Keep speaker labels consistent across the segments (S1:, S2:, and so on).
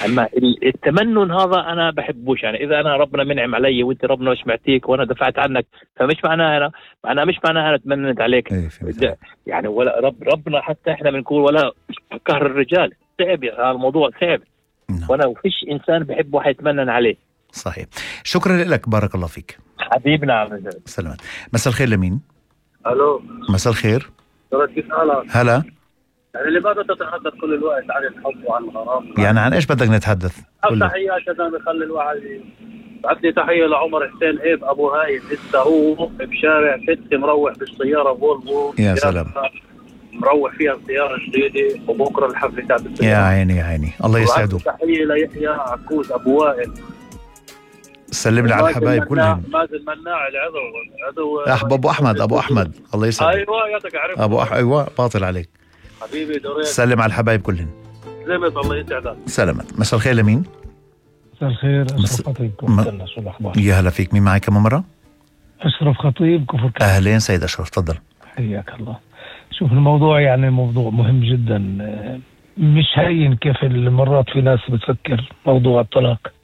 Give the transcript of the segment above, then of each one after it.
S1: اما التمنن هذا انا بحبوش. يعني اذا انا ربنا منعم علي وانت ربنا مش معطيك وانا دفعت عنك، فمش معناها انا تمننت عليك. يعني ولا ربنا حتى احنا بنقول ولا قهر الرجال صعب، هذا الموضوع صعب. وانا وفيش انسان بحبه حيتمنن عليه.
S2: صحيح. شكرا لك، بارك الله فيك
S1: حبيبنا. عم
S2: سلام. مساء الخير. لمين؟
S3: الو.
S2: مساء الخير.
S3: كيف حالك؟
S2: هلا.
S3: يعني اللي بدك تتحدث كل الوقت عن الحب وعن الغرام،
S2: يعني عن ايش بدك نتحدث؟
S3: تحية كذا بخلي الواحد بعت لي تحية لعمر حسين عيب ابو هايم، لسه هو بشارع 6 مروح بالسيارة فولفو.
S2: يا سلام.
S3: مروح فيها بسيارة جديدة وبكرة الحفلة تاعت السيارة.
S2: يا عيني يا عيني، الله يسعده.
S3: تحية ليحيى عكوز ابو وائل.
S2: سلم لي على الحبايب كلهم.
S3: مازن مناع العضو
S2: ابو احمد الله يسعدك.
S3: ايوه يعطيك عرفت.
S2: ايوه باطل عليك
S3: حبيبي دوريك.
S2: سلم على الحبايب كلهم.
S3: سلمت الله يسعدك.
S2: سلامت. مساء الخير. لمين؟
S4: مساء الخير. أشرف خطيب كفر. شو الأخبار؟
S2: يا هلا فيك. مين معي كم مرة؟
S4: أشرف خطيب كفر.
S2: أهلين سيد أشرف، تفضل.
S4: حياك الله. شوف الموضوع يعني موضوع مهم جدا، مش هين كيف المرات في ناس بتفكر موضوع الطلاق.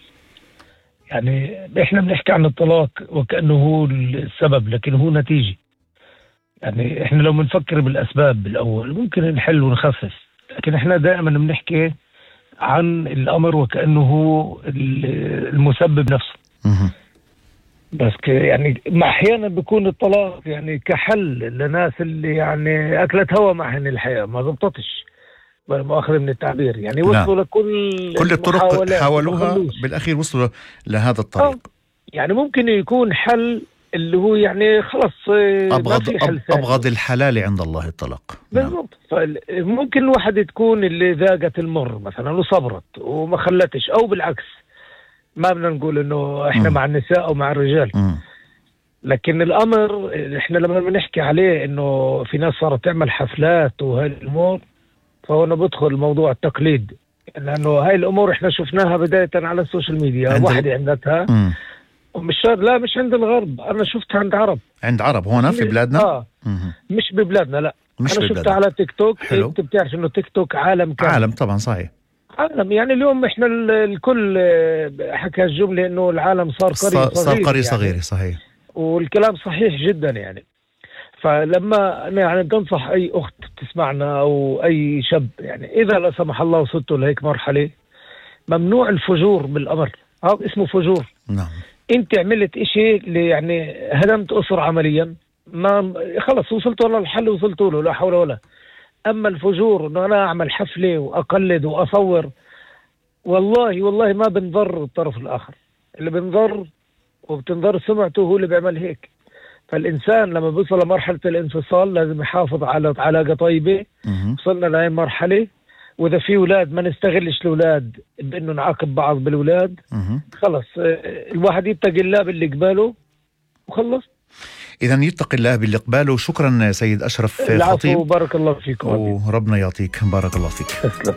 S4: يعني احنا بنحكي عن الطلاق وكأنه هو السبب، لكن هو نتيجة. يعني احنا لو بنفكر بالأسباب بالأول ممكن نحل ونخفف، لكن احنا دائما بنحكي عن الأمر وكأنه هو المسبب نفسه. بس يعني أحيانا بيكون الطلاق يعني كحل لناس اللي يعني أكلت هوا معهن الحياة، ما ضبطتش مؤخرا من التعبير، يعني وصلوا لكل
S2: الطرق حاولوها بالأخير وصلوا لهذا الطريق.
S4: يعني ممكن يكون حل اللي هو يعني خلص
S2: أبغض الحلال عند الله الطلاق.
S4: بالضبط. فممكن الواحد تكون اللي ذاقت المر مثلا وصبرت وما خلتش، أو بالعكس، ما بدنا نقول إنه إحنا مع النساء أو مع الرجال. لكن الأمر إحنا لما بنحكي عليه إنه في ناس صارت تعمل حفلات وهاي الأمور، فهنا بدخل الموضوع التقليد، لأنه هاي الأمور إحنا شفناها بداية على السوشيال ميديا. واحدة عندها مش لا مش عند الغرب، أنا شفتها عند عرب
S2: هنا في بلادنا.
S4: مش ببلادنا، لا
S2: مش
S4: أنا شفتها على تيك توك. أنت بتعرف إنه تيك توك عالم كامل.
S2: عالم طبعا صحيح.
S4: عالم يعني اليوم إحنا الكل حكى الجملة إنه العالم صار قرية صغيرة
S2: يعني. صحيح.
S4: والكلام صحيح جدا يعني. فلما أنا يعني بنصح أي أخت تسمعنا أو أي شاب، يعني إذا لا سمح الله وصلتوا لهيك مرحلة، ممنوع الفجور بالأمر. هذا اسمه فجور.
S2: نعم.
S4: أنت عملت إشي اللي يعني هدمت أسر عمليا، ما خلص وصلتوا للحل، وصلتوا له لا حول ولا. أما الفجور إنه أنا أعمل حفلة وأقلد وأصور، والله ما بنضر الطرف الآخر، اللي بنضر وبتنضر سمعته هو اللي بيعمل هيك. فالإنسان لما بيوصل لمرحلة الانفصال لازم يحافظ على علاقة طيبة. وصلنا لهي المرحلة، وإذا في أولاد ما نستغلش الأولاد بأنه نعاقب بعض بالأولاد. خلص الواحد يتقي الله باللي قباله وخلص.
S2: إذن يتقي الله باللي قباله. شكرا سيد أشرف خطيب.
S4: بارك الله فيكم.
S2: وربنا يعطيك. بارك الله فيك.